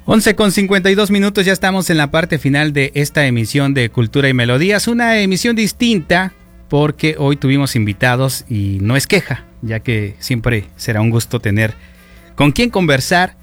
11:52, ya estamos en la parte final de esta emisión de Cultura y Melodías, una emisión distinta porque hoy tuvimos invitados y no es queja, ya que siempre será un gusto tener con quien conversar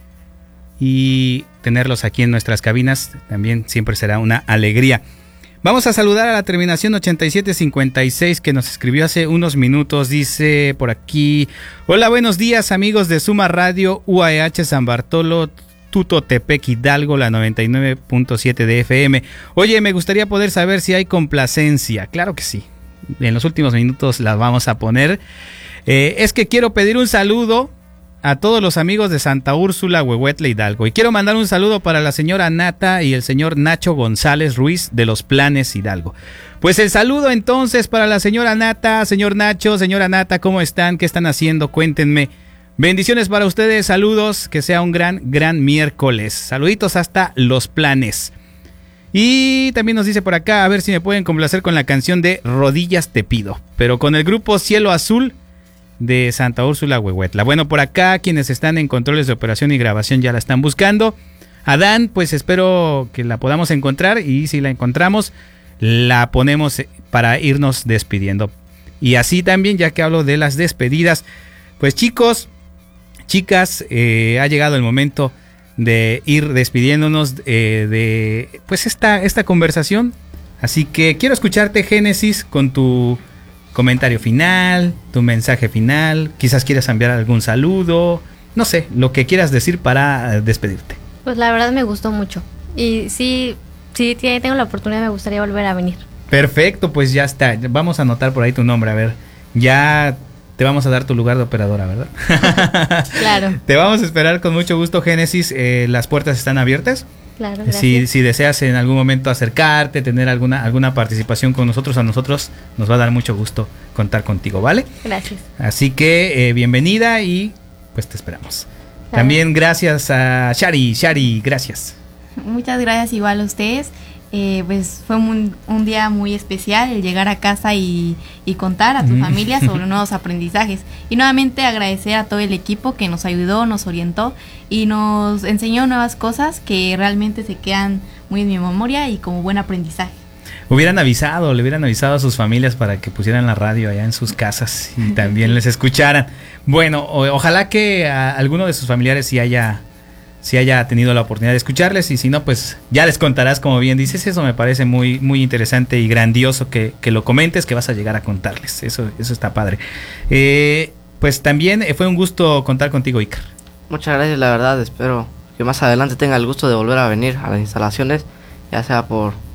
y tenerlos aquí en nuestras cabinas, también siempre será una alegría. Vamos a saludar a la terminación 8756 que nos escribió hace unos minutos. Dice por aquí: hola, buenos días amigos de Suma Radio UAEH San Bartolo, Tutotepec, Hidalgo, la 99.7 de FM. Oye, me gustaría poder saber si hay complacencia. Claro que sí, en los últimos minutos las vamos a poner. Es que quiero pedir un saludo a todos los amigos de Santa Úrsula, Huehuetla, Hidalgo. Y quiero mandar un saludo para la señora Nata y el señor Nacho González Ruiz de Los Planes, Hidalgo. Pues el saludo entonces para la señora Nata, señor Nacho, señora Nata, ¿cómo están? ¿Qué están haciendo? Cuéntenme. Bendiciones para ustedes, saludos, que sea un gran miércoles. Saluditos hasta Los Planes. Y también nos dice por acá, a ver si me pueden complacer con la canción de Rodillas te pido, pero con el grupo Cielo Azul de Santa Úrsula, Huehuetla. Bueno, por acá quienes están en controles de operación y grabación ya la están buscando. Adán, pues espero que la podamos encontrar, y si la encontramos, la ponemos para irnos despidiendo. Y así también, ya que hablo de las despedidas, pues chicos, chicas, ha llegado el momento de ir despidiéndonos de pues esta conversación. Así que quiero escucharte, Génesis, con tu comentario final, tu mensaje final. Quizás quieras enviar algún saludo, no sé, lo que quieras decir para despedirte. Pues la verdad me gustó mucho, y sí, tengo la oportunidad, me gustaría volver a venir. Perfecto, pues ya está, vamos a anotar por ahí tu nombre, a ver, ya te vamos a dar tu lugar de operadora, ¿verdad? Claro. Te vamos a esperar con mucho gusto, Génesis. Las puertas están abiertas. Claro, gracias. Si deseas en algún momento acercarte, tener alguna participación con nosotros, a nosotros nos va a dar mucho gusto contar contigo, ¿vale? Gracias. Así que bienvenida y pues te esperamos. Claro. También gracias a Shari, gracias. Muchas gracias igual a ustedes. Pues fue un día muy especial el llegar a casa y contar a tu familia sobre nuevos aprendizajes, y nuevamente agradecer a todo el equipo que nos ayudó, nos orientó y nos enseñó nuevas cosas que realmente se quedan muy en mi memoria y como buen aprendizaje. Le hubieran avisado a sus familias para que pusieran la radio allá en sus casas y también les escucharan. Bueno, ojalá que a alguno de sus familiares sí haya tenido la oportunidad de escucharles, y si no, pues ya les contarás, como bien dices. Eso me parece muy interesante y grandioso que lo comentes, que vas a llegar a contarles. Eso está padre. Pues también fue un gusto contar contigo, Iker. Muchas gracias, la verdad. Espero que más adelante tenga el gusto de volver a venir a las instalaciones, ya sea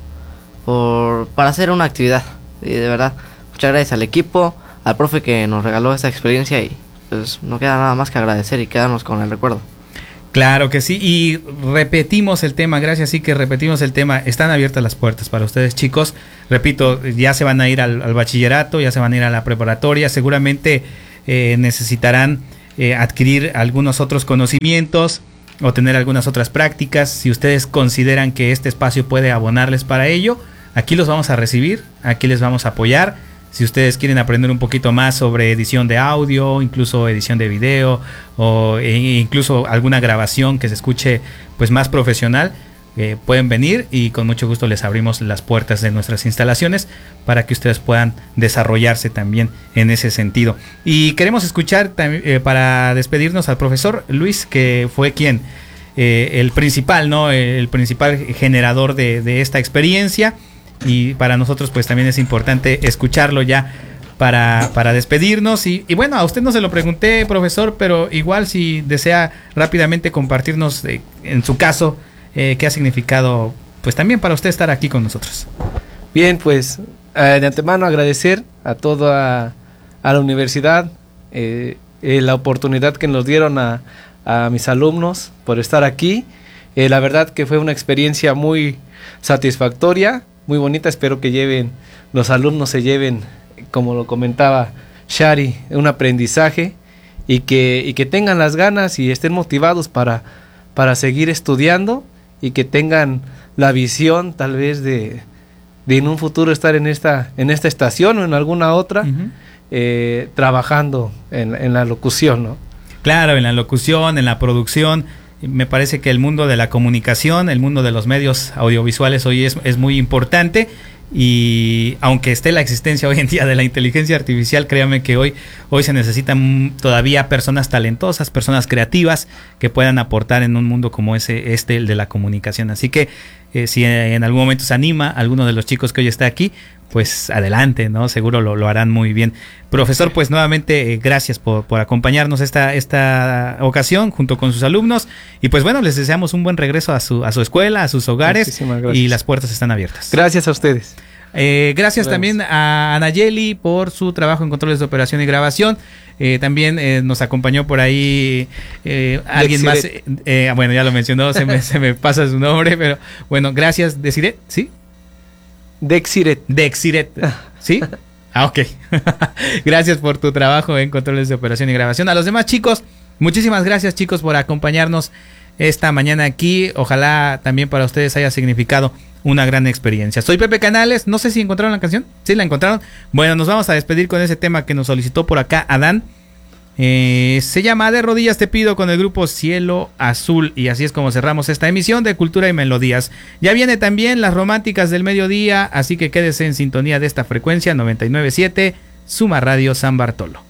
para hacer una actividad. Y de verdad, muchas gracias al equipo, al profe que nos regaló esta experiencia, y pues no queda nada más que agradecer y quedarnos con el recuerdo. Claro que sí, y repetimos el tema, gracias, sí que repetimos el tema. Están abiertas las puertas para ustedes, chicos. Repito, ya se van a ir al bachillerato, ya se van a ir a la preparatoria, seguramente necesitarán adquirir algunos otros conocimientos o tener algunas otras prácticas. Si ustedes consideran que este espacio puede abonarles para ello, aquí los vamos a recibir, aquí les vamos a apoyar. Si ustedes quieren aprender un poquito más sobre edición de audio, incluso edición de video, o incluso alguna grabación que se escuche pues más profesional, pueden venir, y con mucho gusto les abrimos las puertas de nuestras instalaciones para que ustedes puedan desarrollarse también en ese sentido. Y queremos escuchar para despedirnos al profesor Luis, que fue quien el principal, ¿no? El principal generador de esta experiencia. Y para nosotros pues también es importante escucharlo ya para despedirnos. Y bueno, a usted no se lo pregunté, profesor, pero igual si desea rápidamente compartirnos en su caso qué ha significado pues también para usted estar aquí con nosotros. Bien, pues de antemano agradecer a toda a la universidad la oportunidad que nos dieron a mis alumnos por estar aquí. La verdad que fue una experiencia muy satisfactoria, muy bonita. Espero que los alumnos se lleven, como lo comentaba Shari, un aprendizaje, y que tengan las ganas y estén motivados para seguir estudiando, y que tengan la visión tal vez de en un futuro estar en esta estación o en alguna otra, trabajando en la locución, ¿no? Claro, en la locución, en la producción, Me parece que el mundo de la comunicación, el mundo de los medios audiovisuales hoy es muy importante. Y aunque esté la existencia hoy en día de la inteligencia artificial, créanme que hoy se necesitan todavía personas talentosas, personas creativas que puedan aportar en un mundo como el de la comunicación. Así que si en algún momento se anima alguno de los chicos que hoy está aquí, pues adelante, ¿no? Seguro lo harán muy bien. Profesor, pues nuevamente gracias por acompañarnos esta ocasión junto con sus alumnos. Y pues bueno, les deseamos un buen regreso a su escuela, a sus hogares. Y las puertas están abiertas. Gracias a ustedes. Gracias también a Anayeli por su trabajo en controles de operación y grabación. También nos acompañó por ahí alguien más. Bueno, ya lo mencionó, se me pasa su nombre, pero bueno, gracias. ¿Deciret? ¿Sí? Dexiret. ¿Sí? Ok. Gracias por tu trabajo en controles de operación y grabación. A los demás chicos, muchísimas gracias chicos por acompañarnos esta mañana aquí. Ojalá también para ustedes haya significado una gran experiencia. Soy Pepe Canales. No sé si encontraron la canción. ¿Sí la encontraron? Bueno, nos vamos a despedir con ese tema que nos solicitó por acá Adán. Se llama De Rodillas Te Pido, con el grupo Cielo Azul. Y así es como cerramos esta emisión de Cultura y Melodías. Ya viene también Las Románticas del Mediodía, así que quédese en sintonía de esta frecuencia 99.7 Suma Radio San Bartolo.